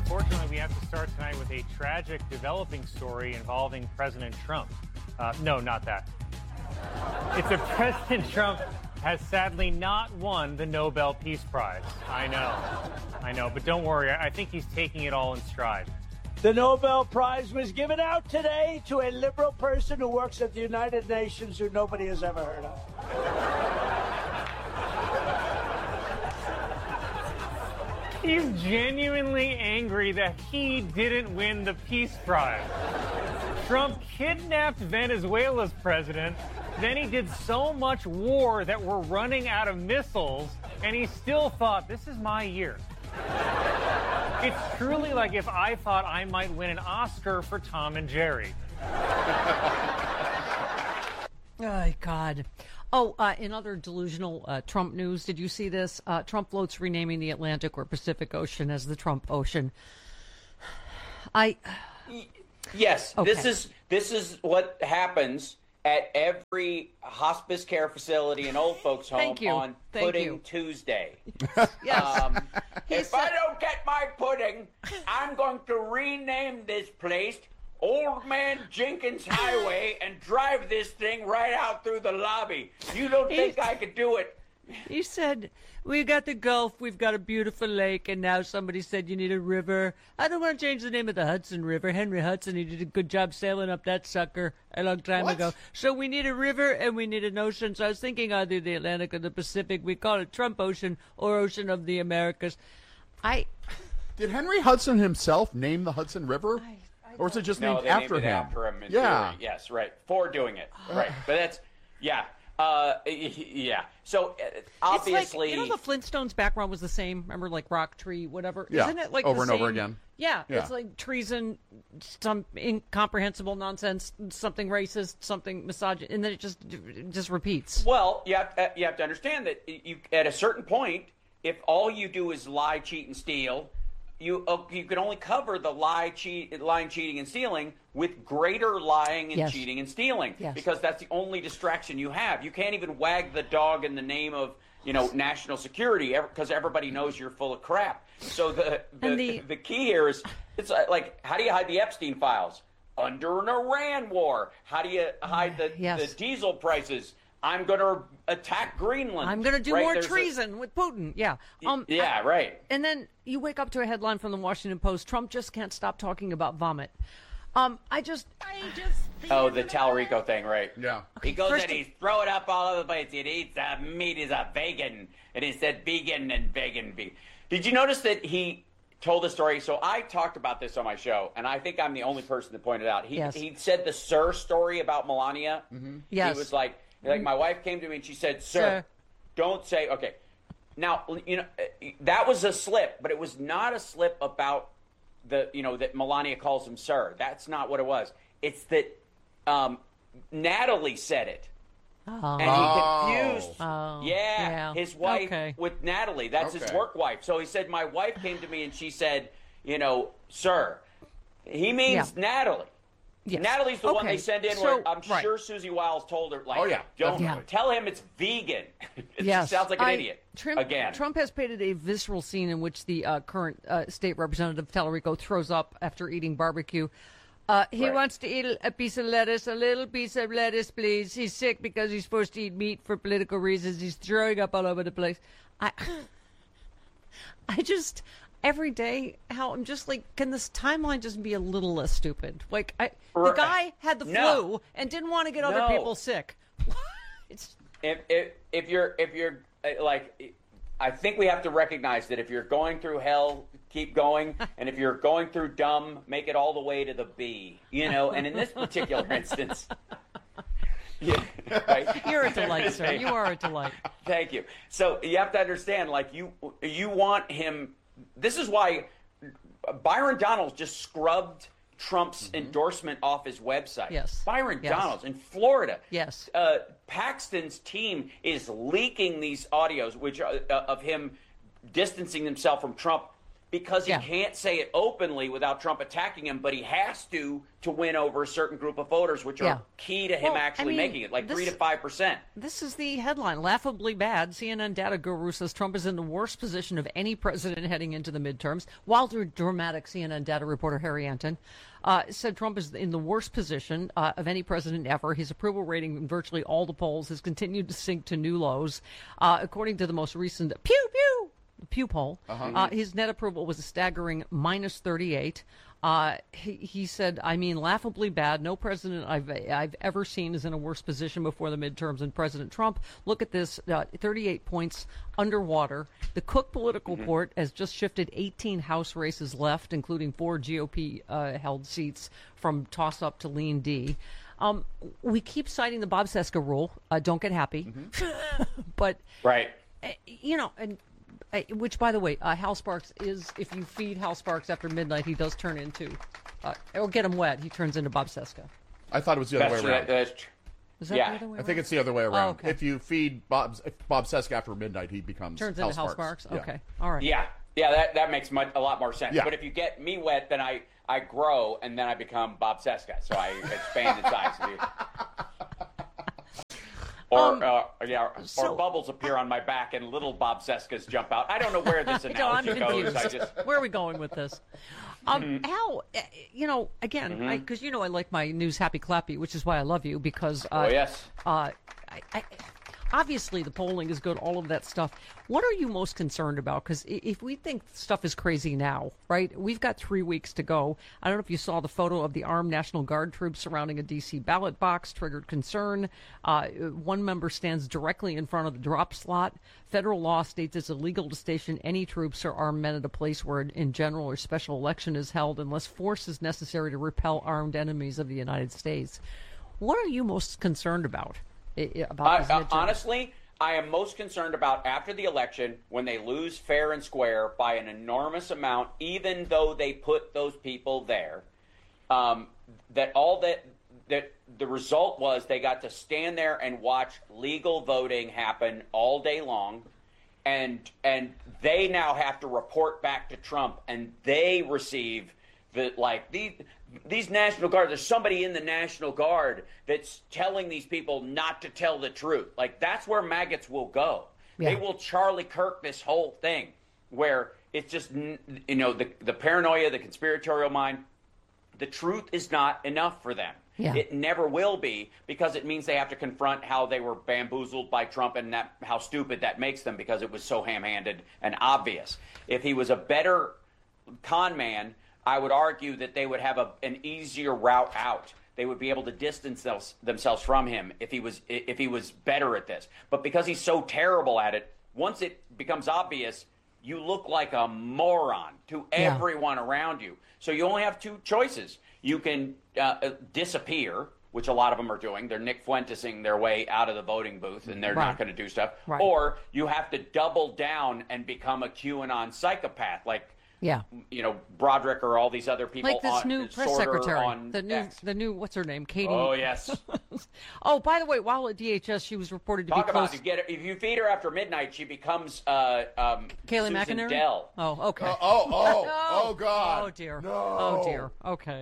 unfortunately, we have to start tonight with a tragic developing story involving President Trump. No, not that. It's that President Trump has sadly not won the Nobel Peace Prize. I know, but don't worry. I think he's taking it all in stride. The Nobel Prize was given out today to a liberal person who works at the United Nations who nobody has ever heard of. He's genuinely angry that he didn't win the Peace Prize. Trump kidnapped Venezuela's president, then he did so much war that we're running out of missiles, and he still thought, this is my year. It's truly like if I thought I might win an Oscar for Tom and Jerry. Oh, God. Oh, in other delusional Trump news, did you see this? Trump floats renaming the Atlantic or Pacific Ocean as the Trump Ocean. Yes, okay. This is what happens at every hospice care facility and old folks home on Pudding Tuesday. Yes. If I don't get my pudding, I'm going to rename this place Old Man Jenkins Highway and drive this thing right out through the lobby. You don't think I could do it? He said, we got the Gulf, we've got a beautiful lake, and now somebody said you need a river. I don't want to change the name of the Hudson River. Henry Hudson, he did a good job sailing up that sucker a long time ago. So we need a river and we need an ocean. So I was thinking either the Atlantic or the Pacific. We call it Trump Ocean or Ocean of the Americas. Did Henry Hudson himself name the Hudson River? Or is it just named after him? After him in yeah. theory. Yes, right. For doing it. Right. But that's, yeah. Yeah. So obviously, it's like, the Flintstones background was the same. Remember, like rock, tree, whatever. Yeah. Isn't it like over the and same? over again? Yeah. It's like treason, some incomprehensible nonsense, something racist, something misogynist, and then it just repeats. Well, you have to understand that you at a certain point, if all you do is lie, cheat, and steal, you can only cover the lying, cheating, and stealing with greater lying and cheating and stealing, because that's the only distraction you have. You can't even wag the dog in the name of national security because everybody knows you're full of crap. So the key here is it's like, how do you hide the Epstein files? Under an Iran war. How do you hide the diesel prices? I'm going to attack Greenland. I'm going to do more treason with Putin. Yeah. Right. And then you wake up to a headline from the Washington Post. Trump just can't stop talking about vomit. The Tallarico thing, right? Yeah. He goes and he's throwing up all over the place. He eats meat. He's a vegan. And he said vegan and vegan. Did you notice that he told the story? So I talked about this on my show, and I think I'm the only person that pointed out. He said the Sir story about Melania. Mm-hmm. Yes. He was like my wife came to me and she said, Sir, don't say, okay. Now, that was a slip, but it was not a slip about that Melania calls him Sir. That's not what it was. It's that Natalie said it. Oh. And he confused his wife with Natalie. That's his work wife. So he said, my wife came to me and she said, Sir. He means Natalie. Yes. Natalie's the one they send in where I'm sure Susie Wiles told her, don't tell him it's vegan. It sounds like an idiot. Trump has painted a visceral scene in which the current state representative, Tallarico, throws up after eating barbecue. He wants to eat a piece of lettuce, a little piece of lettuce, please. He's sick because he's supposed to eat meat for political reasons. He's throwing up all over the place. I just... Every day, I'm just like, can this timeline just be a little less stupid? Like, the guy had the flu and didn't want to get other people sick. If you're like, I think we have to recognize that if you're going through hell, keep going, and if you're going through dumb, make it all the way to the B. And in this particular instance. Yeah, right? You're a delight, sir. You are a delight. Thank you. So you have to understand, like, you want him. This is why Byron Donalds just scrubbed Trump's endorsement off his website. Yes. Byron Donalds in Florida. Yes. Paxton's team is leaking these audios, which of him distancing himself from Trump because he can't say it openly without Trump attacking him, but he has to win over a certain group of voters, which are key to him making it, like 3 to 5%. This is the headline. Laughably bad. CNN data guru says Trump is in the worst position of any president heading into the midterms. Wilder dramatic CNN data reporter Harry Anton said Trump is in the worst position of any president ever. His approval rating in virtually all the polls has continued to sink to new lows. According to the most recent Pew poll, his net approval was a staggering minus 38. He said, I mean, laughably bad. No president I've ever seen is in a worse position before the midterms than President Trump. Look at this, 38 points underwater. The Cook Political Report has just shifted 18 House races left, including 4 GOP-held seats from toss-up to lean D. We keep citing the Bob Cesca rule. Don't get happy. But, you know, and which, by the way, Hal Sparks is, if you feed Hal Sparks after midnight, he does turn into, or get him wet, he turns into Bob Cesca. I thought it was the other way around. Is that the other way around? I think it's the other way around. Oh, okay. If you feed Bob Cesca after midnight, he becomes turns Hal into Hal Sparks. Sparks? Okay. All right. Yeah, that makes a lot more sense. Yeah. But if you get me wet, then I grow, and then I become Bob Cesca. So I expand in size. Or bubbles appear on my back and little Bob Cescas jump out. I don't know where this analogy goes. Where are we going with this? Al, you know, again, because you know I like my news happy clappy, which is why I love you, because obviously the polling is good, all of that stuff. What are you most concerned about? Because if we think stuff is crazy now, right, we've got 3 weeks to go. I don't know if you saw the photo of the armed National Guard troops surrounding a D.C. ballot box, triggered concern. One member stands directly in front of the drop slot. Federal law states it's illegal to station any troops or armed men at a place where in general or special election is held unless force is necessary to repel armed enemies of the United States. What are you most concerned about? Honestly, I am most concerned about after the election when they lose fair and square by an enormous amount, even though they put those people there, that the result was they got to stand there and watch legal voting happen all day long. And they now have to report back to Trump, and they receive these National Guard. There's somebody in the National Guard that's telling these people not to tell the truth. Like, that's where maggots will go. Yeah. They will Charlie Kirk this whole thing, where it's just, you know, the paranoia, the conspiratorial mind. The truth is not enough for them. Yeah. It never will be, because it means they have to confront how they were bamboozled by Trump and how stupid that makes them, because it was so ham-handed and obvious. If he was a better con man, I would argue that they would have an easier route out. They would be able to distance themselves from him if he was better at this. But because he's so terrible at it, once it becomes obvious, you look like a moron to everyone around you. So you only have 2 choices. You can disappear, which a lot of them are doing. They're Nick Fuentesing their way out of the voting booth, and they're not going to do stuff. Right. Or you have to double down and become a QAnon psychopath, like, you know, Broderick or all these other people. Like this new press secretary, the new what's her name, Katie. Oh yes. Oh, by the way, while at DHS, she was reported to be close. If you feed her after midnight, she becomes Kayleigh Susan McEnany. Dell. Oh, okay. Oh God. Oh dear. No. Oh dear. Okay.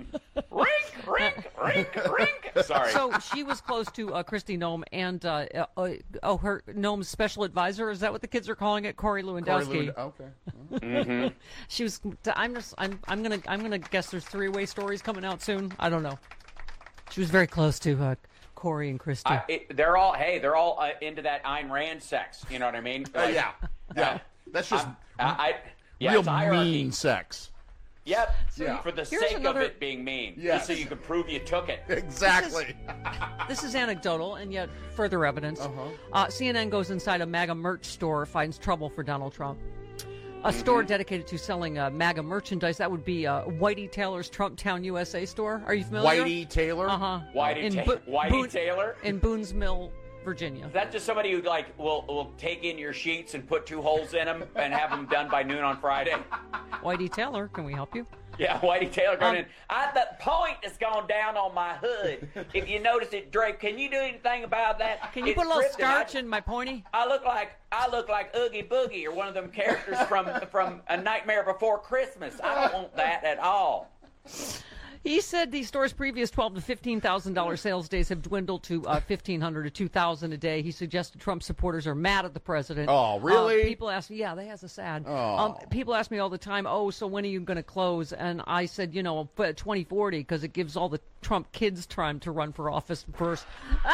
Rink. Sorry. So she was close to Kristi Noem and her Noem's special advisor. Is that what the kids are calling it? Corey Lewandowski. Okay. Mm-hmm. She was. I'm gonna guess there's 3-way stories coming out soon. I don't know. She was very close to Corey and Kristi. They're all into that Ayn Rand sex. You know what I mean? Like, yeah. That's just real mean sex. Yep. For the sake of it being mean. Yes. Just so you can prove you took it. Exactly. This is anecdotal and yet further evidence. CNN goes inside a MAGA merch store, finds trouble for Donald Trump. A store dedicated to selling MAGA merchandise. That would be Whitey Taylor's Trump Town USA store. Are you familiar? Whitey Taylor? Whitey Taylor? In Boone's Mill, Virginia. Is that just somebody who will take in your sheets and put 2 holes in them and have them done by noon on Friday? Whitey Taylor, can we help you? Yeah, Whitey Taylor going in. The point has gone down on my hood. If you notice it, Drake, can you do anything about that? Can you put a little starch in my pointy? I look like Oogie Boogie or one of them characters from A Nightmare Before Christmas. I don't want that at all. He said the store's previous $12,000 to $15,000 sales days have dwindled to $1,500 to $2,000 a day. He suggested Trump supporters are mad at the president. Oh, really? People ask me, yeah, that's a sad. Oh. People ask me all the time, so when are you going to close? And I said, 2040, because it gives all the Trump kids time to run for office first.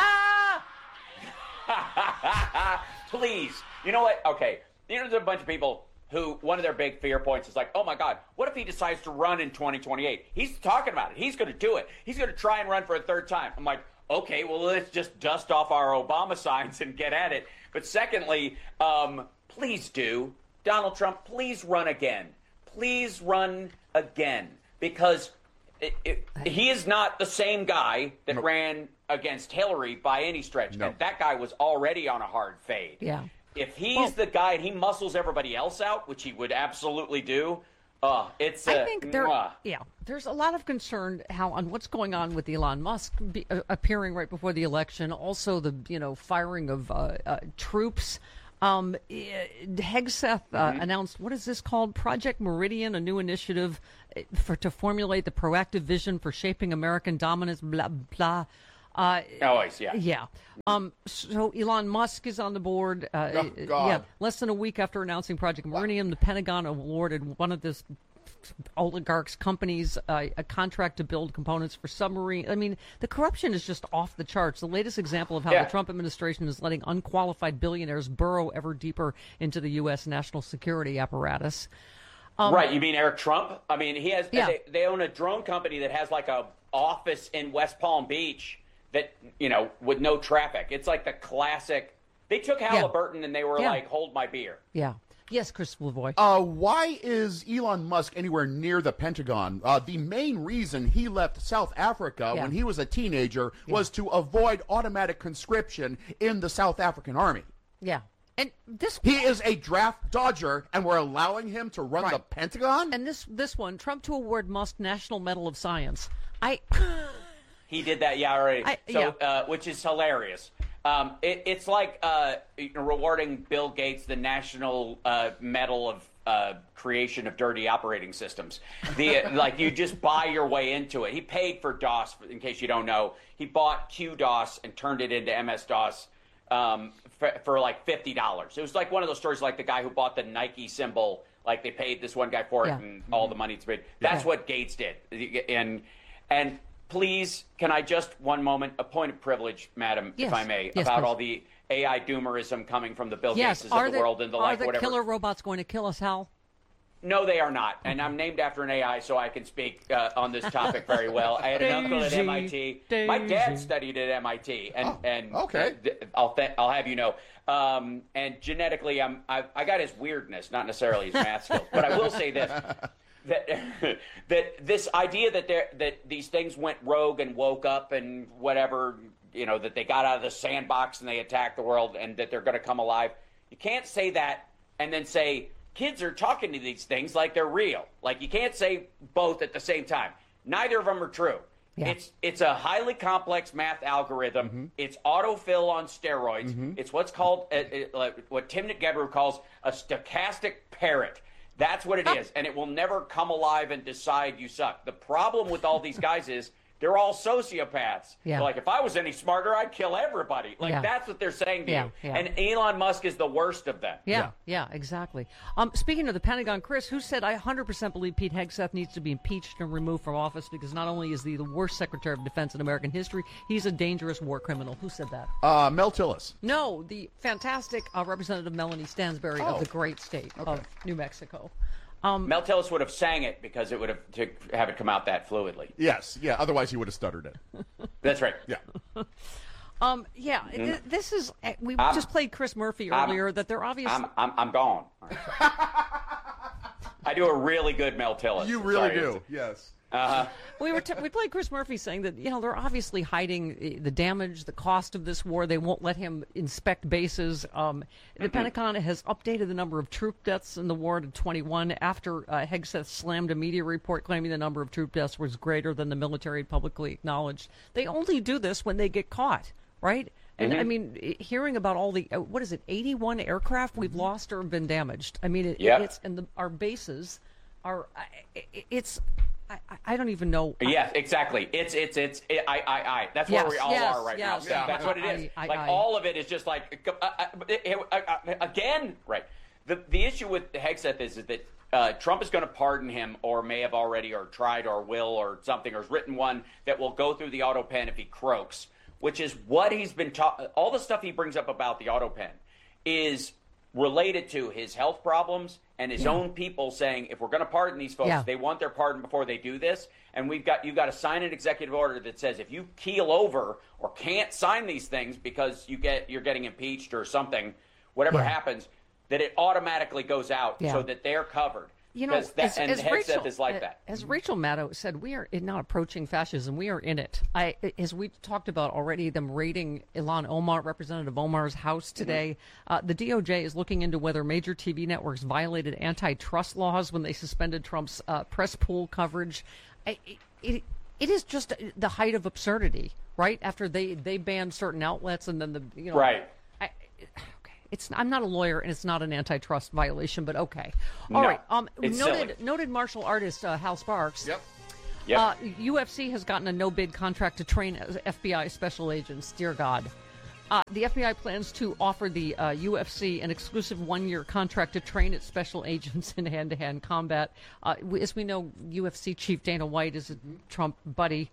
Please. You know what? Okay. There's a bunch of people who one of their big fear points is like, oh, my God, what if he decides to run in 2028? He's talking about it. He's going to do it. He's going to try and run for a third time. I'm like, okay, well, let's just dust off our Obama signs and get at it. But secondly, please do. Donald Trump, please run again. Please run again. Because he is not the same guy that ran against Hillary by any stretch. No. And that guy was already on a hard fade. Yeah. If he's the guy and he muscles everybody else out, which he would absolutely do, it's I think there's a lot of concern on what's going on with Elon Musk appearing right before the election. Also, the firing of troops. Hegseth announced, what is this called? Project Meridian, a new initiative to formulate the proactive vision for shaping American dominance. Blah blah. Always, yeah. Yeah. So Elon Musk is on the board. God. Yeah. Less than a week after announcing Project Meridian, the Pentagon awarded one of this oligarchs' companies a contract to build components for submarine. I mean, the corruption is just off the charts. The latest example of how the Trump administration is letting unqualified billionaires burrow ever deeper into the U.S. national security apparatus. Right. You mean Eric Trump? I mean, he has. Yeah. They own a drone company that has like a office in West Palm Beach that, with no traffic. It's like the classic. They took Halliburton and they were like, hold my beer. Yeah. Yes, Chris Lavoie. Why is Elon Musk anywhere near the Pentagon? The main reason he left South Africa when he was a teenager was to avoid automatic conscription in the South African army. Yeah. And he is a draft dodger, and we're allowing him to run the Pentagon? And this one, Trump to award Musk National Medal of Science. He did that, already. Which is hilarious. It's like rewarding Bill Gates the National Medal of Creation of Dirty Operating Systems. Like you just buy your way into it. He paid for DOS, in case you don't know. He bought QDOS and turned it into MS-DOS for like $50. It was like one of those stories like the guy who bought the Nike symbol. Like they paid this one guy for it and all the money it's paid. That's what Gates did. And please, can I just one moment, a point of privilege, madam, if I may, about all the AI doomerism coming from the Bill Gateses of the world and the like, whatever. Are the killer robots going to kill us, Hal? No, they are not. And I'm named after an AI, so I can speak on this topic very well. I had an uncle at MIT. My dad studied at MIT, and okay. I'll have you know. And genetically, I got his weirdness, not necessarily his math skills. But I will say this. That this idea that these things went rogue and woke up and whatever, that they got out of the sandbox and they attacked the world and that they're going to come alive. You can't say that and then say kids are talking to these things like they're real. Like you can't say both at the same time. Neither of them are true. Yeah. It's a highly complex math algorithm. Mm-hmm. It's autofill on steroids. Mm-hmm. It's what's called what Timnit Gebru calls a stochastic parrot. That's what it is, and it will never come alive and decide you suck. The problem with all these guys is they're all sociopaths. Yeah. They're like, if I was any smarter, I'd kill everybody. That's what they're saying to you. Yeah. And Elon Musk is the worst of them. Yeah, exactly. Speaking of the Pentagon, Chris, who said, I 100% believe Pete Hegseth needs to be impeached and removed from office because not only is he the worst Secretary of Defense in American history, he's a dangerous war criminal. Who said that? Mel Tillis. No, the fantastic Representative Melanie Stansbury of the great state of New Mexico. Mel Tillis would have sang it because it would have to have it come out that fluidly. Yes, otherwise he would have stuttered it. That's right. Yeah. This is we just played Chris Murphy earlier. That they're obvious. I'm gone. I do a really good Mel Tillis. You really do. Yes. We played Chris Murphy saying that they're obviously hiding the damage, the cost of this war. They won't let him inspect bases. The Pentagon has updated the number of troop deaths in the war to 21 after Hegseth slammed a media report claiming the number of troop deaths was greater than the military had publicly acknowledged. They only do this when they get caught, right? And I mean, hearing about all the 81 aircraft we've lost or have been damaged. I mean, it's and our bases are. I don't even know. Yeah, exactly. It's That's where we all are right now. Yeah. That's what it is. All of it is just like again, right? The issue with Hegseth is that Trump is going to pardon him, or may have already, or tried, or will, or something, or has written one that will go through the auto pen if he croaks, which is what he's been taught. All the stuff he brings up about the auto pen is related to his health problems and his own people saying, if we're going to pardon these folks, they want their pardon before they do this. And you've got to sign an executive order that says if you keel over or can't sign these things because you're getting impeached or something, whatever happens, that it automatically goes out so that they're covered. Hegseth is like that. As Rachel Maddow said, we are not approaching fascism. We are in it. As we talked about already, them raiding Ilhan Omar, Representative Omar's house today. The DOJ is looking into whether major TV networks violated antitrust laws when they suspended Trump's press pool coverage. It is just the height of absurdity, right? After they banned certain outlets and then right. I'm not a lawyer, and it's not an antitrust violation, but okay. All right. Noted martial artist Hal Sparks. Yep. UFC has gotten a no-bid contract to train FBI special agents. Dear God. The FBI plans to offer the UFC an exclusive one-year contract to train its special agents in hand-to-hand combat. As we know, UFC chief Dana White is a Trump buddy.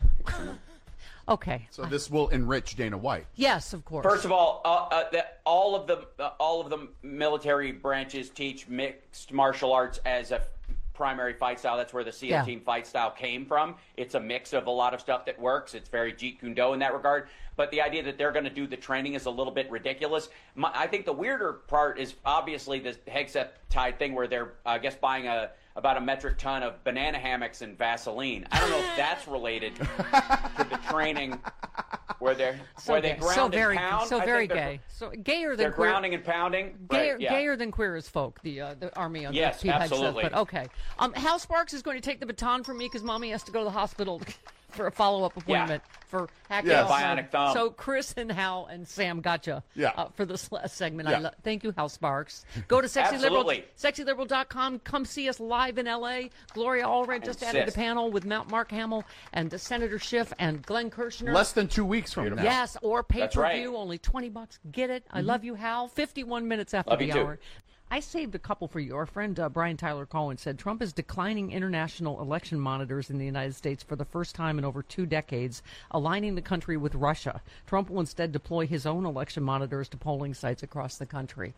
Okay. So this will enrich Dana White. Yes, of course. First of all, all of the military branches teach mixed martial arts as a primary fight style. That's where the SEAL team fight style came from. It's a mix of a lot of stuff that works. It's very Jeet Kune Do in that regard. But the idea that they're going to do the training is a little bit ridiculous. I think the weirder part is obviously this Hegseth-tied thing where they're, I guess, buying about a metric ton of banana hammocks and Vaseline. I don't know if that's related to the training where they ground and pound. So very gay. So gayer than they're queer. Grounding and pounding. Gayer than queer as folk. The army on yes, Pete absolutely. Hegseth, but okay. Hal Sparks is going to take the baton from me because Mommy has to go to the hospital for a follow-up appointment for hacking bionic thumb. So Chris and Hal and Sam gotcha for this last segment. Yeah. Thank you, Hal Sparks. Go to Absolutely. sexyliberal.com. Come see us live in L.A. Gloria Allred just added a panel with Mark Hamill and Senator Schiff and Glenn Kirshner. Less than 2 weeks from now. Yes, or pay-per-view, right. only $20. Get it. I love you, Hal. 51 minutes after the hour. I saved a couple for you. Our friend Brian Tyler Cohen said Trump is declining international election monitors in the United States for the first time in over 2 decades, aligning the country with Russia. Trump will instead deploy his own election monitors to polling sites across the country.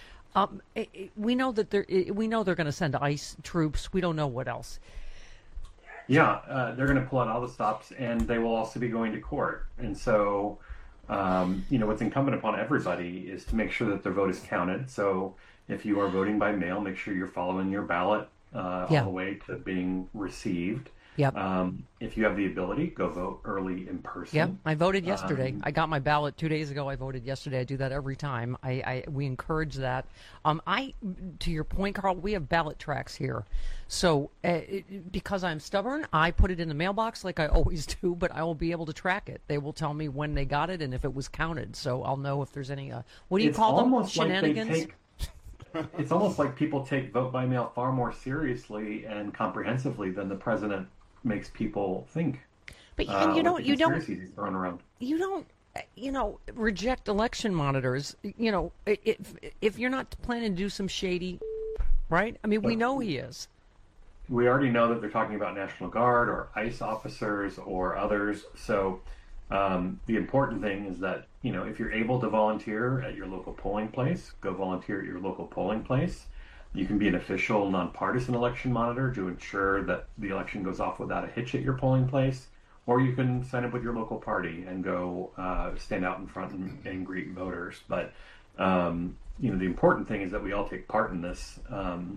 We know that they're going to send ICE troops. We don't know what else. Yeah, they're going to pull out all the stops, and they will also be going to court. And so, what's incumbent upon everybody is to make sure that their vote is counted. So if you are voting by mail, make sure you're following your ballot all the way to being received. Yep. If you have the ability, go vote early in person. Yep. I voted yesterday. I got my ballot 2 days ago. I voted yesterday. I do that every time. We encourage that. To your point, Carl, we have ballot tracks here. So because I'm stubborn, I put it in the mailbox like I always do, but I will be able to track it. They will tell me when they got it and if it was counted. So I'll know if there's any, what do you call them? Shenanigans? It's almost like people take vote by mail far more seriously and comprehensively than the president makes people think. But you don't reject election monitors. If you're not planning to do some shady, right? I mean, we know he is. We already know that they're talking about National Guard or ICE officers or others. So the important thing is that, if you're able to volunteer at your local polling place, go volunteer at your local polling place. You can be an official, nonpartisan election monitor to ensure that the election goes off without a hitch at your polling place. Or you can sign up with your local party and go stand out in front and greet voters. But, the important thing is that we all take part in this.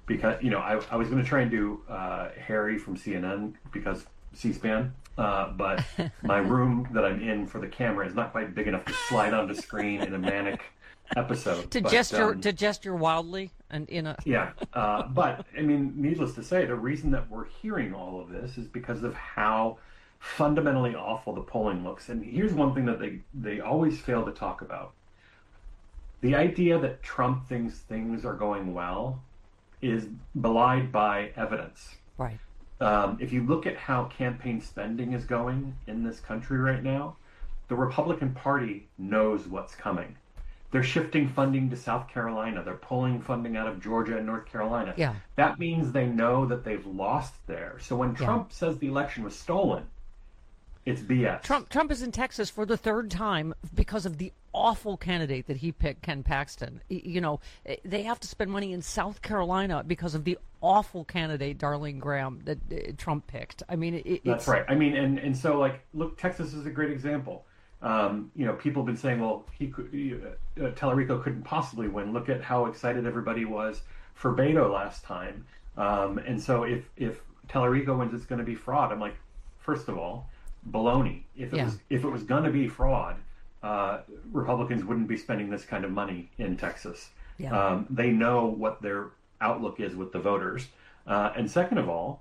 because I was going to try and do Harry from CNN because C-SPAN, but my room that I'm in for the camera is not quite big enough to slide onto screen in a manic episode. To gesture wildly and in a but I mean, needless to say, the reason that we're hearing all of this is because of how fundamentally awful the polling looks. And here's one thing that they always fail to talk about: the idea that Trump thinks things are going well is belied by evidence. Right. If you look at how campaign spending is going in this country right now, the Republican Party knows what's coming. They're shifting funding to South Carolina. They're pulling funding out of Georgia and North Carolina. Yeah. That means they know that they've lost there. So when Trump says the election was stolen, it's BS. Trump is in Texas for the third time because of the awful candidate that he picked, Ken Paxton. They have to spend money in South Carolina because of the awful candidate, Darlene Graham, that Trump picked. I mean, that's right. I mean, and so look, Texas is a great example. People have been saying, well, Tallarico couldn't possibly win. Look at how excited everybody was for Beto last time. And so if Tallarico wins, it's going to be fraud. I'm like, first of all, baloney. If it was going to be fraud, Republicans wouldn't be spending this kind of money in Texas. Yeah. They know what their outlook is with the voters. And second of all,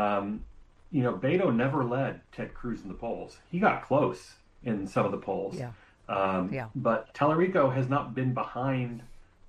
Beto never led Ted Cruz in the polls. He got close in some of the polls. But Tallarico has not been behind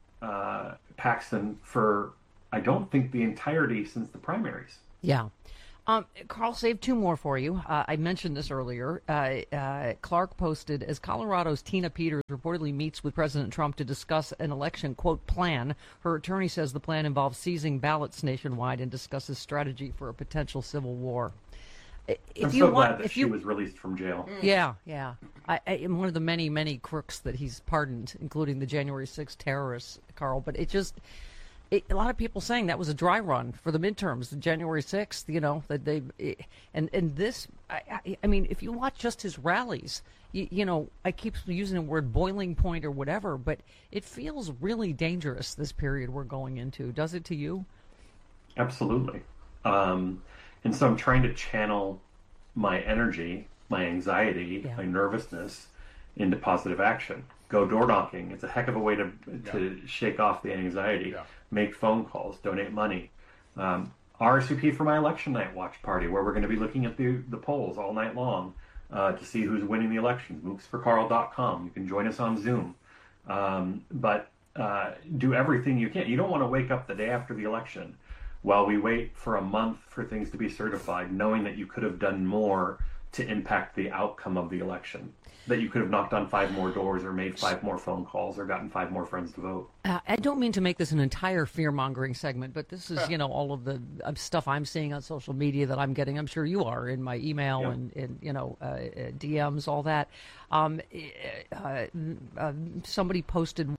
Paxton for, I don't think, the entirety since the primaries. Yeah. Carl, save two more for you. I mentioned this earlier. Clark posted, as Colorado's Tina Peters reportedly meets with President Trump to discuss an election, quote, plan. Her attorney says the plan involves seizing ballots nationwide and discusses strategy for a potential civil war. I'm so glad that she was released from jail. Yeah. I am one of the many, many crooks that he's pardoned, including the January 6th terrorists, Carl. But a lot of people saying that was a dry run for the midterms, the January 6th, I mean, if you watch just his rallies, I keep using the word boiling point or whatever, but it feels really dangerous, this period we're going into. Does it to you? Absolutely. And so I'm trying to channel my energy, my anxiety, my nervousness into positive action. Go door knocking. It's a heck of a way to shake off the anxiety. Yeah. Make phone calls, donate money. RSVP for my election night watch party, where we're going to be looking at the polls all night long to see who's winning the election. MooksForCarl.com. You can join us on Zoom. But do everything you can. You don't want to wake up the day after the election while we wait for a month for things to be certified, knowing that you could have done more to impact the outcome of the election. That you could have knocked on 5 more doors or made 5 more phone calls or gotten 5 more friends to vote. I don't mean to make this an entire fear-mongering segment, but this is, all of the stuff I'm seeing on social media that I'm getting. I'm sure you are in my email and DMs, all that. Somebody posted.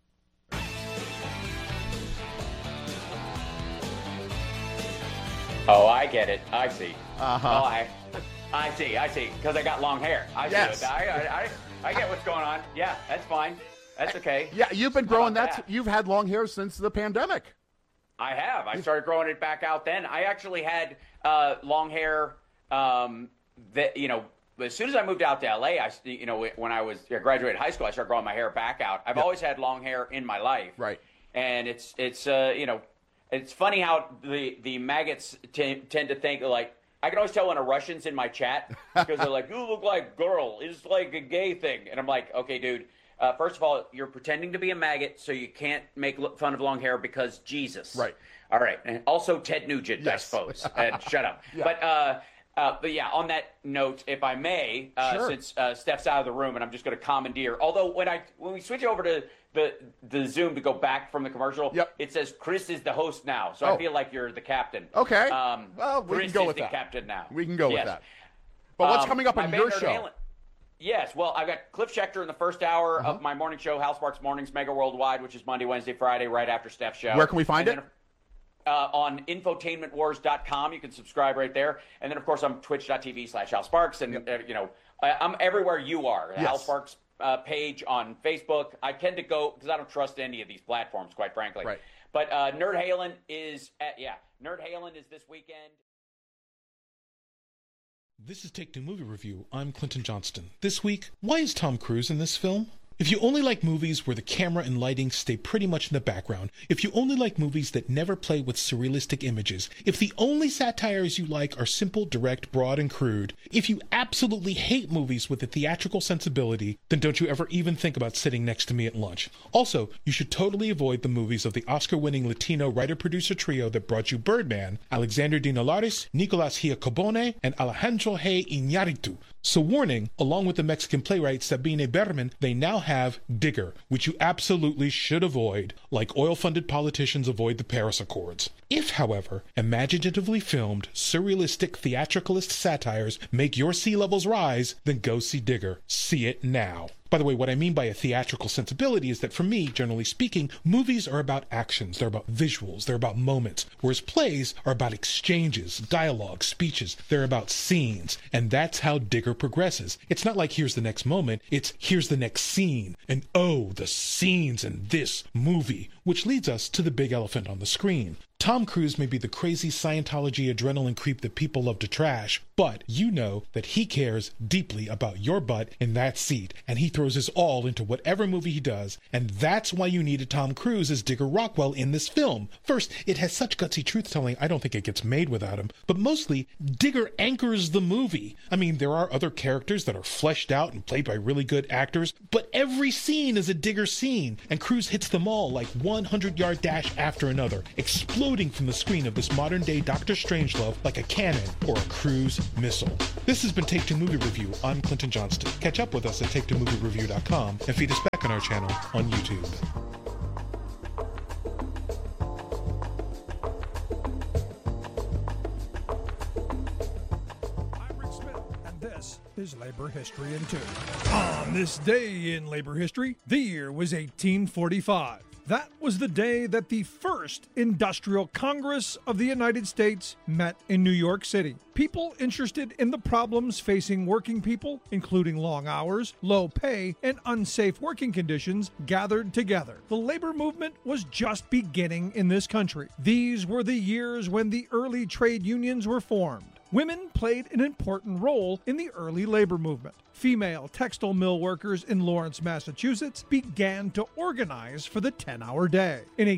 Oh, I get it. I see. Uh-huh. Oh, I see. Because I got long hair. I see it. I get what's going on. Yeah, that's fine. That's okay. Yeah, you've been growing that. You've had long hair since the pandemic. I have. I started growing it back out then. I actually had long hair. As soon as I moved out to LA, when I graduated high school, I started growing my hair back out. I've always had long hair in my life. Right. And it's funny how the maggots tend to think like. I can always tell when a Russian's in my chat because they're like, "You look like a girl. It's like a gay thing," and I'm like, "Okay, dude. First of all, you're pretending to be a maggot, so you can't make fun of long hair because Jesus." Right. All right. And also Ted Nugent, yes. I suppose. Shut up. Yeah. But yeah, on that note, if I may, sure. Since Steph's out of the room, and I'm just going to commandeer. Although when we switch over to the Zoom to go back from the commercial, it says Chris is the host now. So I feel like you're the captain. Okay. Well, we Chris can go with is that. the captain now. We can go with that. But what's coming up on your show? Yes, well, I've got Cliff Schechter in the first hour of my morning show, Hal Sparks Mornings Mega Worldwide, which is Monday, Wednesday, Friday, right after Steph's show. Where can we find it? On infotainmentwars.com. You can subscribe right there. And then, of course, I'm twitch.tv/Hal Sparks. And, I'm everywhere you are. The Hal Sparks page on Facebook. I tend to go, because I don't trust any of these platforms, quite frankly. Right. But Nerd Halen is this weekend. This is Take Two Movie Review. I'm Clinton Johnston. This week, why is Tom Cruise in this film? If you only like movies where the camera and lighting stay pretty much in the background, if you only like movies that never play with surrealistic images, if the only satires you like are simple, direct, broad, and crude, if you absolutely hate movies with a theatrical sensibility, then don't you ever even think about sitting next to me at lunch. Also, you should totally avoid the movies of the Oscar-winning Latino writer-producer trio that brought you Birdman, Alexander Dinolaris, Nicolas Giacobone, and Alejandro G. Iñárritu. So warning, along with the Mexican playwright Sabine Berman, they now have Digger, which you absolutely should avoid, like oil-funded politicians avoid the Paris Accords. If, however, imaginatively filmed, surrealistic theatricalist satires make your sea levels rise, then go see Digger. See it now. By the way, what I mean by a theatrical sensibility is that for me, generally speaking, movies are about actions, they're about visuals, they're about moments, whereas plays are about exchanges, dialogue, speeches, they're about scenes, and that's how Digger progresses. It's not like here's the next moment, it's here's the next scene, and oh, the scenes in this movie, which leads us to the big elephant on the screen. Tom Cruise may be the crazy Scientology adrenaline creep that people love to trash, but you know that he cares deeply about your butt in that seat, and he throws his all into whatever movie he does, and that's why you needed Tom Cruise as Digger Rockwell in this film. First, it has such gutsy truth-telling, I don't think it gets made without him, but mostly, Digger anchors the movie. I mean, there are other characters that are fleshed out and played by really good actors, but every scene is a Digger scene, and Cruise hits them all like 100-yard dash after another, exploding from the screen of this modern-day Doctor Strangelove like a cannon or a cruise missile. This has been Take Two Movie Review. I'm Clinton Johnston. Catch up with us at TakeTwoMovieReview.com and feed us back on our channel on YouTube. I'm Rick Smith, and this is Labor History in 2. On this day in labor history, the year was 1845. That was the day that the first Industrial Congress of the United States met in New York City. People interested in the problems facing working people, including long hours, low pay, and unsafe working conditions, gathered together. The labor movement was just beginning in this country. These were the years when the early trade unions were formed. Women played an important role in the early labor movement. Female textile mill workers in Lawrence, Massachusetts began to organize for the 10-hour day. In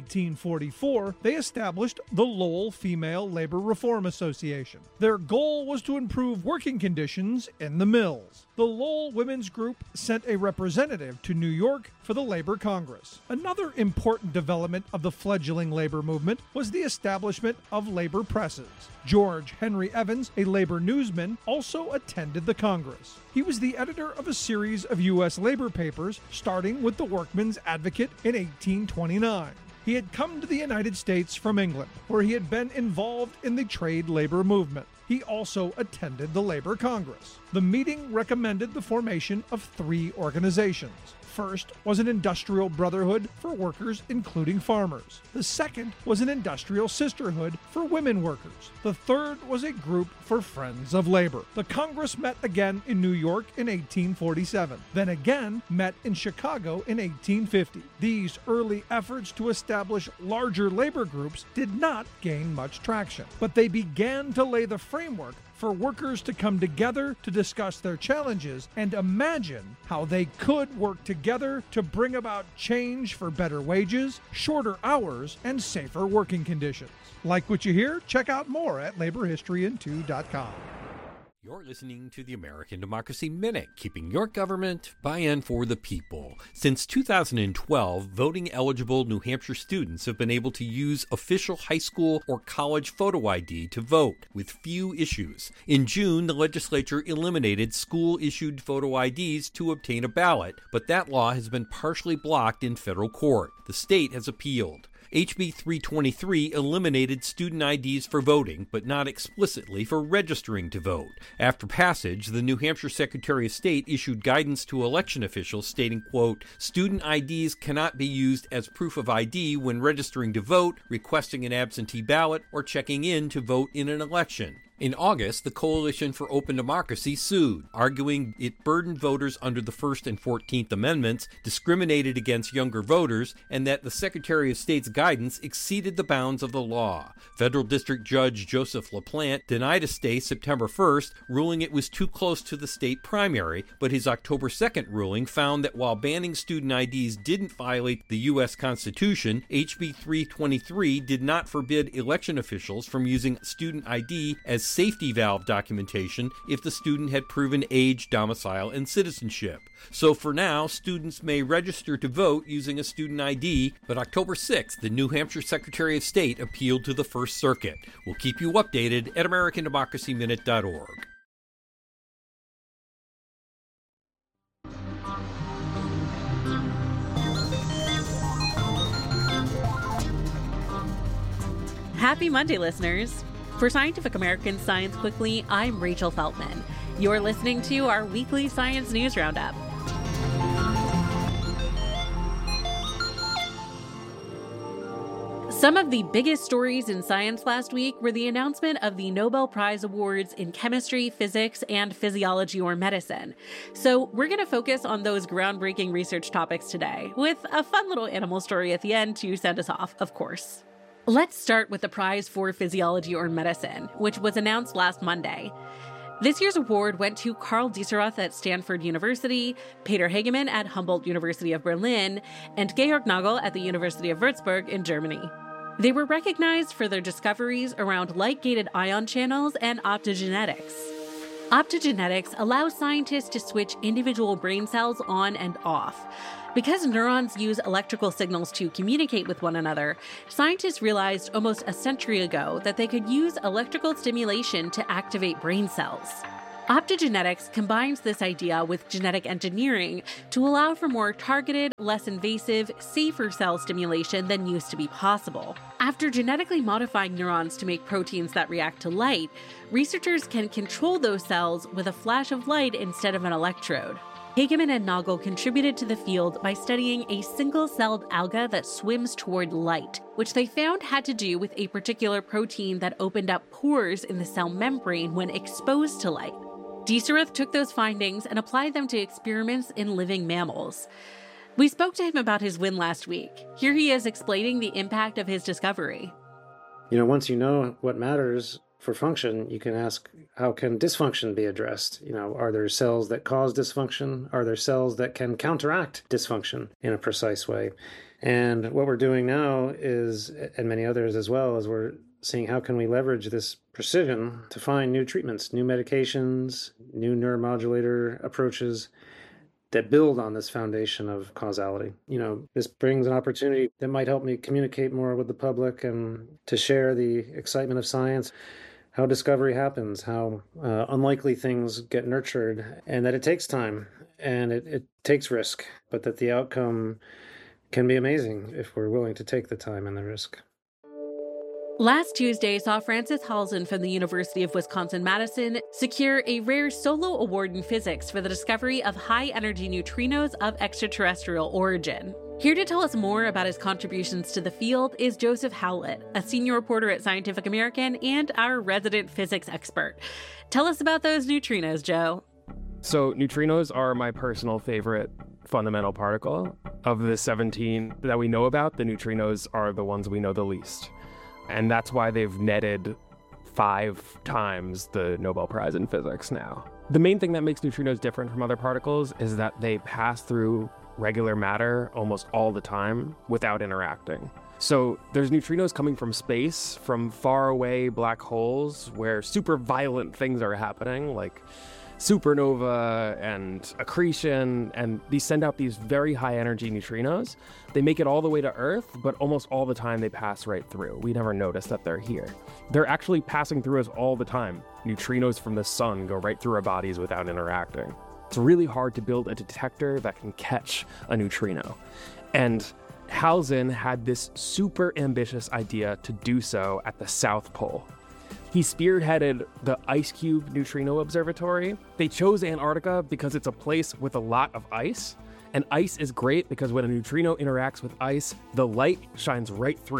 1844, they established the Lowell Female Labor Reform Association. Their goal was to improve working conditions in the mills. The Lowell Women's Group sent a representative to New York for the Labor Congress. Another important development of the fledgling labor movement was the establishment of labor presses. George Henry Evans, a labor newsman, also attended the Congress. He was the editor of a series of U.S. labor papers, starting with the Workman's Advocate in 1829. He had come to the United States from England, where he had been involved in the trade labor movement. He also attended the Labor Congress. The meeting recommended the formation of 3 organizations. First was an industrial brotherhood for workers, including farmers. The second was an industrial sisterhood for women workers. The third was a group for friends of labor. The Congress met again in New York in 1847, then again met in Chicago in 1850. These early efforts to establish larger labor groups did not gain much traction, but they began to lay the framework for workers to come together to discuss their challenges and imagine how they could work together to bring about change for better wages, shorter hours, and safer working conditions. Like what you hear? Check out more at laborhistoryin2.com. You're listening to the American Democracy Minute, keeping your government by and for the people. Since 2012, voting-eligible New Hampshire students have been able to use official high school or college photo ID to vote, with few issues. In June, the legislature eliminated school-issued photo IDs to obtain a ballot, but that law has been partially blocked in federal court. The state has appealed. HB 323 eliminated student IDs for voting, but not explicitly for registering to vote. After passage, the New Hampshire Secretary of State issued guidance to election officials stating, quote, student IDs cannot be used as proof of ID when registering to vote, requesting an absentee ballot, or checking in to vote in an election. In August, the Coalition for Open Democracy sued, arguing it burdened voters under the First and 14th Amendments, discriminated against younger voters, and that the Secretary of State's guidance exceeded the bounds of the law. Federal District Judge Joseph LaPlante denied a stay September 1st, ruling it was too close to the state primary, but his October 2nd ruling found that while banning student IDs didn't violate the U.S. Constitution, HB 323 did not forbid election officials from using student ID as safety valve documentation if the student had proven age, domicile, and citizenship. So for now, students may register to vote using a student ID, but October 6th, the New Hampshire Secretary of State appealed to the First Circuit. We'll keep you updated at AmericanDemocracyMinute.org. Happy Monday, listeners. For Scientific American Science Quickly, I'm Rachel Feltman. You're listening to our weekly science news roundup. Some of the biggest stories in science last week were the announcement of the Nobel Prize Awards in chemistry, physics, and physiology or medicine. So we're going to focus on those groundbreaking research topics today, with a fun little animal story at the end to send us off, of course. Let's start with the Prize for Physiology or Medicine, which was announced last Monday. This year's award went to Karl Dieserath at Stanford University, Peter Hagemann at Humboldt University of Berlin, and Georg Nagel at the University of Würzburg in Germany. They were recognized for their discoveries around light-gated ion channels and optogenetics. Optogenetics allows scientists to switch individual brain cells on and off. Because neurons use electrical signals to communicate with one another, scientists realized almost a century ago that they could use electrical stimulation to activate brain cells. Optogenetics combines this idea with genetic engineering to allow for more targeted, less invasive, safer cell stimulation than used to be possible. After genetically modifying neurons to make proteins that react to light, researchers can control those cells with a flash of light instead of an electrode. Hagemann and Nagel contributed to the field by studying a single-celled alga that swims toward light, which they found had to do with a particular protein that opened up pores in the cell membrane when exposed to light. Dieserath took those findings and applied them to experiments in living mammals. We spoke to him about his win last week. Here he is explaining the impact of his discovery. Once you know what matters for function, you can ask, how can dysfunction be addressed? Are there cells that cause dysfunction? Are there cells that can counteract dysfunction in a precise way? And what we're doing now is, and many others as well, is we're seeing how can we leverage this precision to find new treatments, new medications, new neuromodulator approaches that build on this foundation of causality. This brings an opportunity that might help me communicate more with the public and to share the excitement of science, how discovery happens, how unlikely things get nurtured, and that it takes time and it takes risk, but that the outcome can be amazing if we're willing to take the time and the risk. Last Tuesday saw Frances Halzen from the University of Wisconsin-Madison secure a rare solo award in physics for the discovery of high-energy neutrinos of extraterrestrial origin. Here to tell us more about his contributions to the field is Joseph Howlett, a senior reporter at Scientific American and our resident physics expert. Tell us about those neutrinos, Joe. So neutrinos are my personal favorite fundamental particle. Of the 17 that we know about, the neutrinos are the ones we know the least. And that's why they've netted 5 times the Nobel Prize in physics now. The main thing that makes neutrinos different from other particles is that they pass through regular matter almost all the time without interacting. So there's neutrinos coming from space, from far away black holes where super violent things are happening, like supernova and accretion, and these send out these very high energy neutrinos. They make it all the way to Earth, but almost all the time they pass right through. We never notice that they're here. They're actually passing through us all the time. Neutrinos from the sun go right through our bodies without interacting. It's really hard to build a detector that can catch a neutrino. And Halzen had this super ambitious idea to do so at the South Pole. He spearheaded the Ice Cube Neutrino Observatory. They chose Antarctica because it's a place with a lot of ice. And ice is great because when a neutrino interacts with ice, the light shines right through.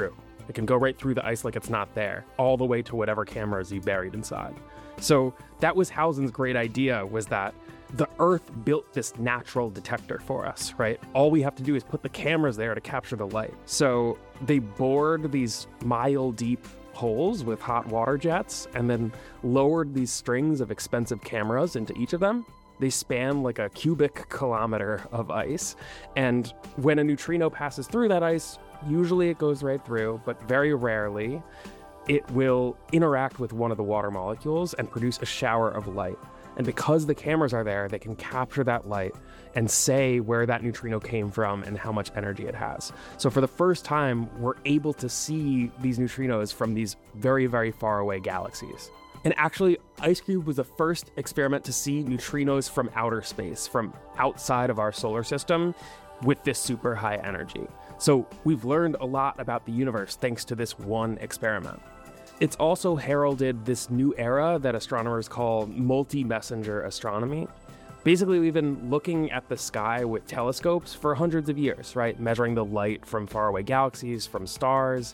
It can go right through the ice like it's not there, all the way to whatever cameras you buried inside. So that was Hausen's great idea, was that the Earth built this natural detector for us, right? All we have to do is put the cameras there to capture the light. So they bored these mile-deep holes with hot water jets and then lowered these strings of expensive cameras into each of them. They span like a cubic kilometer of ice. And when a neutrino passes through that ice, usually it goes right through, but very rarely, it will interact with one of the water molecules and produce a shower of light. And because the cameras are there, they can capture that light and say where that neutrino came from and how much energy it has. So for the first time, we're able to see these neutrinos from these very, very far away galaxies. And actually, IceCube was the first experiment to see neutrinos from outer space, from outside of our solar system, with this super high energy. So we've learned a lot about the universe thanks to this one experiment. It's also heralded this new era that astronomers call multi-messenger astronomy. Basically, we've been looking at the sky with telescopes for hundreds of years, right? Measuring the light from faraway galaxies, from stars,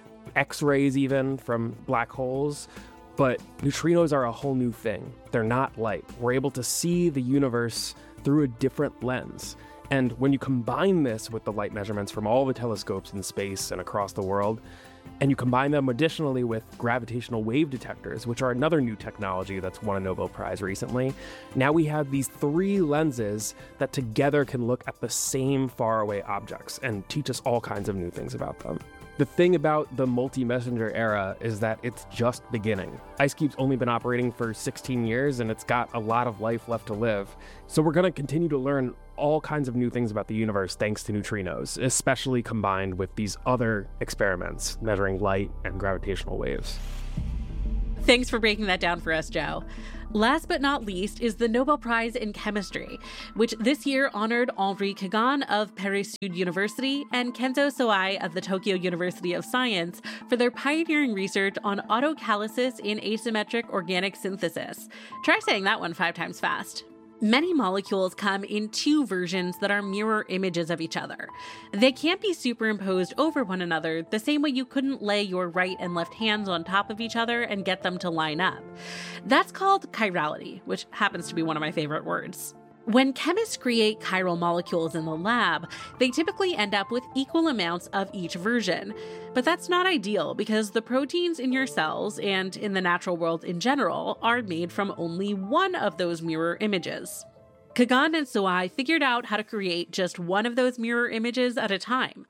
X-rays even, from black holes. But neutrinos are a whole new thing. They're not light. We're able to see the universe through a different lens. And when you combine this with the light measurements from all the telescopes in space and across the world, and you combine them additionally with gravitational wave detectors, which are another new technology that's won a Nobel Prize recently, now we have these three lenses that together can look at the same faraway objects and teach us all kinds of new things about them. The thing about the multi-messenger era is that it's just beginning. IceCube's only been operating for 16 years and it's got a lot of life left to live. So we're going to continue to learn all kinds of new things about the universe thanks to neutrinos, especially combined with these other experiments measuring light and gravitational waves. Thanks for breaking that down for us, Joe. Last but not least is the Nobel Prize in Chemistry, which this year honored Henri Kagan of Paris-Sud University and Kenzo Sawai of the Tokyo University of Science for their pioneering research on autocatalysis in asymmetric organic synthesis. Try saying that one 5 times fast. Many molecules come in two versions that are mirror images of each other. They can't be superimposed over one another the same way you couldn't lay your right and left hands on top of each other and get them to line up. That's called chirality, which happens to be one of my favorite words. When chemists create chiral molecules in the lab, they typically end up with equal amounts of each version. But that's not ideal because the proteins in your cells and in the natural world in general are made from only one of those mirror images. Kagan and Sawai figured out how to create just one of those mirror images at a time.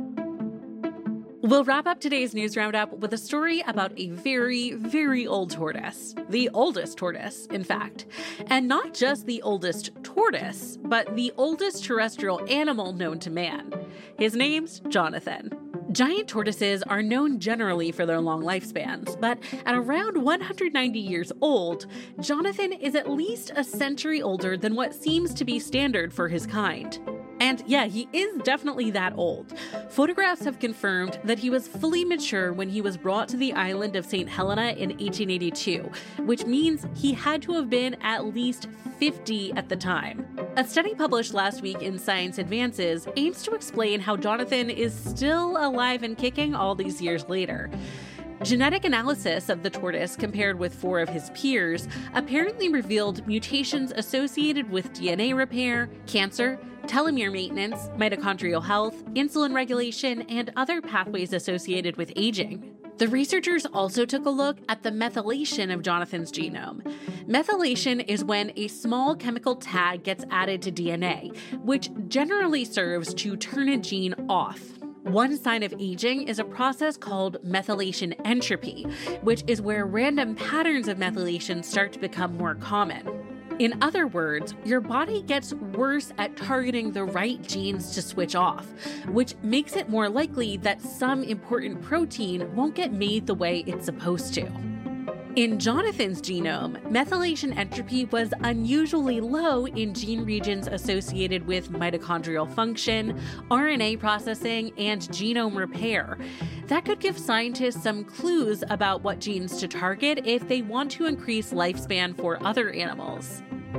We'll wrap up today's news roundup with a story about a very, very old tortoise. The oldest tortoise, in fact. And not just the oldest tortoise, but the oldest terrestrial animal known to man. His name's Jonathan. Giant tortoises are known generally for their long lifespans, but at around 190 years old, Jonathan is at least a century older than what seems to be standard for his kind. And yeah, he is definitely that old. Photographs have confirmed that he was fully mature when he was brought to the island of St. Helena in 1882, which means he had to have been at least 50 at the time. A study published last week in Science Advances aims to explain how Jonathan is still alive and kicking all these years later. Genetic analysis of the tortoise compared with 4 of his peers apparently revealed mutations associated with DNA repair, cancer, telomere maintenance, mitochondrial health, insulin regulation, and other pathways associated with aging. The researchers also took a look at the methylation of Jonathan's genome. Methylation is when a small chemical tag gets added to DNA, which generally serves to turn a gene off. One sign of aging is a process called methylation entropy, which is where random patterns of methylation start to become more common. In other words, your body gets worse at targeting the right genes to switch off, which makes it more likely that some important protein won't get made the way it's supposed to. In Jonathan's genome, methylation entropy was unusually low in gene regions associated with mitochondrial function, RNA processing, and genome repair. That could give scientists some clues about what genes to target if they want to increase lifespan for other animals.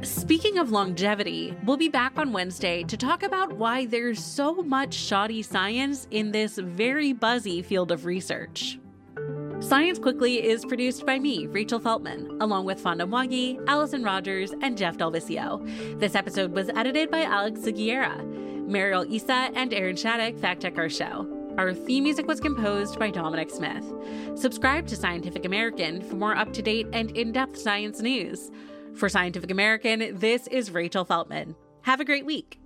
Speaking of longevity, we'll be back on Wednesday to talk about why there's so much shoddy science in this very buzzy field of research. Science Quickly is produced by me, Rachel Feltman, along with Fonda Mwagi, Allison Rogers, and Jeff Delvisio. This episode was edited by Alex Seguiera. Mariel Issa and Aaron Shattuck fact-check our show. Our theme music was composed by Dominic Smith. Subscribe to Scientific American for more up-to-date and in-depth science news. For Scientific American, this is Rachel Feltman. Have a great week.